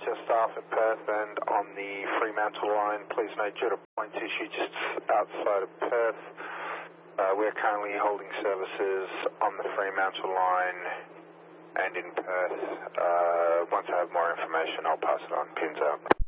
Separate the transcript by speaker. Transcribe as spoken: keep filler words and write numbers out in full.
Speaker 1: just off at Perth and on the Fremantle line. Please note due to points issue just outside of Perth. Uh, we're currently holding services on the Fremantle line and in Perth. Uh, once I have more information, I'll pass it on. Pins out.